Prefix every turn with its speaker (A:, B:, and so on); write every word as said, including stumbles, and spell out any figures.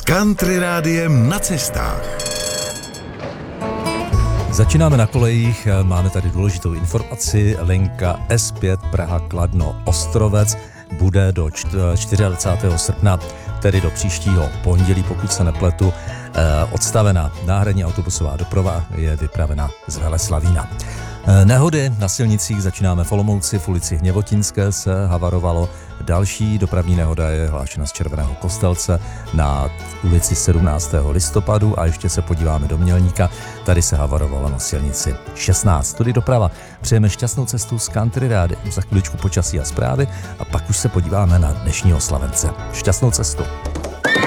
A: Country rádiem na cestách.
B: Začínáme na kolejích, máme tady důležitou informaci. Linka S pět Praha Kladno Ostrovec bude do dvacátého čtvrtého srpna, tedy do příštího pondělí, pokud se nepletu, odstavená. Náhradní autobusová doprava je vypravena z Veleslavína. Nehody na silnicích začínáme v Olomouci, v ulici Hněvotinské se havarovalo. Další dopravní nehoda je hlášena z Červeného Kostelce na ulici sedmnáctého listopadu a ještě se podíváme do Mělníka. Tady se havarovalo na silnici šestnáct. Tudy doprava. Přejeme šťastnou cestu z Country Rády. Za chviličku počasí a zprávy a pak už se podíváme na dnešního slavence. Šťastnou cestu.